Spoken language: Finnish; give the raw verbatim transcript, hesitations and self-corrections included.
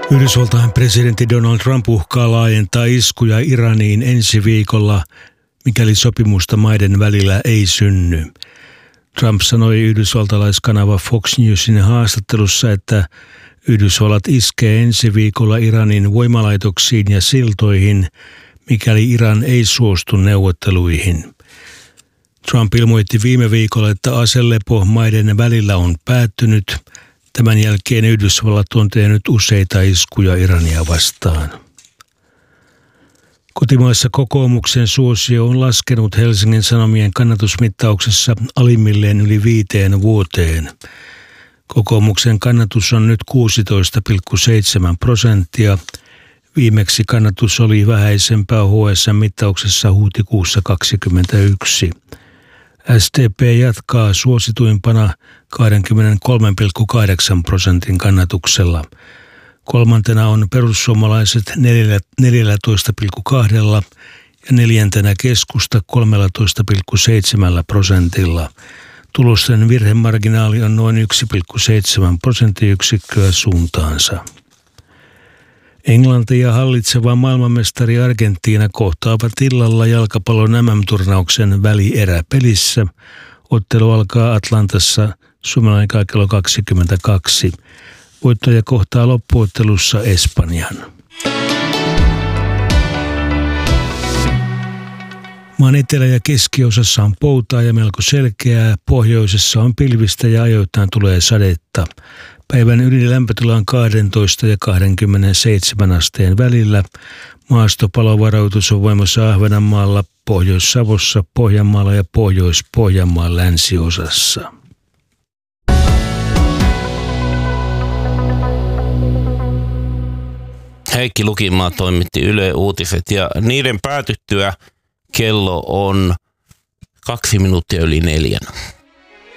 Yhdysvaltain presidentti Donald Trump uhkaa laajentaa iskuja Iraniin ensi viikolla, mikäli sopimusta maiden välillä ei synny. Trump sanoi yhdysvaltalaiskanava Fox Newsin haastattelussa, että Yhdysvallat iskee ensi viikolla Iranin voimalaitoksiin ja siltoihin, mikäli Iran ei suostu neuvotteluihin. Trump ilmoitti viime viikolla, että aselepo maiden välillä on päättynyt. Tämän jälkeen Yhdysvallat on tehnyt useita iskuja Irania vastaan. Kotimaassa kokoomuksen suosio on laskenut Helsingin Sanomien kannatusmittauksessa alimmilleen yli viiteen vuoteen. Kokoomuksen kannatus on nyt kuusitoista pilkku seitsemän prosenttia. Viimeksi kannatus oli vähäisempää H S M-mittauksessa huhtikuussa kaksikymmentäyksi. S D P jatkaa suosituimpana kaksikymmentäkolme pilkku kahdeksan prosentin kannatuksella. Kolmantena on perussuomalaiset neljätoista pilkku kaksi ja neljäntenä keskusta kolmetoista pilkku seitsemän prosentilla. Tulosten virhemarginaali on noin yksi pilkku seitsemän prosenttiyksikköä suuntaansa. Englanti ja hallitseva maailmanmestari Argentiina kohtaavat illalla jalkapallon M M-turnauksen välieräpelissä. Ottelu alkaa Atlantassa Suomen aikaa kello kaksikymmentäkaksi. Voittaja kohtaa loppuottelussa Espanjan. Maan etelä- ja keskiosassa on poutaa ja melko selkeää. Pohjoisessa on pilvistä ja ajoittain tulee sadetta. Päivän ylilämpötila on kaksitoista ja kaksikymmentäseitsemän asteen välillä. Maastopalovaroitus on voimassa Ahvenanmaalla, Pohjois-Savossa, Pohjanmaalla ja Pohjois-Pohjanmaan länsiosassa. Heikki Lukimaa toimitti Yle Uutiset ja niiden päätyttyä kello on kaksi minuuttia yli neljän.